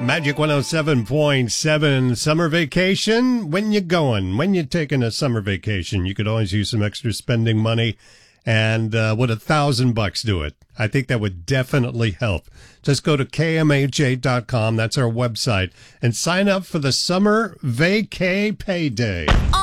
Magic 107.7 summer vacation. When you going? When you taking a summer vacation? You could always use some extra spending money. And would $1,000 do it? I think that would definitely help. Just go to kmha.com. That's our website. And sign up for the summer vacay payday.